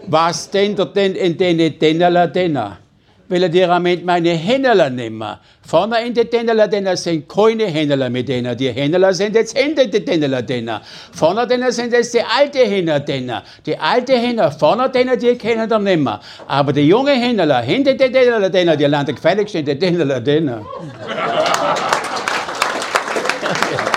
Was denn denn in den Dennerler Denner? Weil er die Rament meine Hännerler nehmen. Vorne in den Dennerler Denner sind keine Hännerler mit denen. Die Hännerler sind jetzt hinter den Dennerler Denner. Vorne Denner sind jetzt die alte Hänner Denner. Die alte Hänner, vorne Denner, die kennen dann nicht mehr. Aber die junge Hännerler, hinter den Dennerler Denner, die landen gefälligst in den Dennerler Denner.